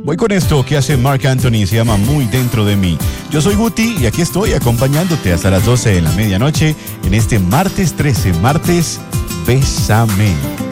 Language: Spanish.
Voy con esto que hace Marc Anthony, se llama Muy Dentro de Mí. Yo soy Guti y aquí estoy acompañándote hasta las 12 de la medianoche en este martes 13, martes Bésame.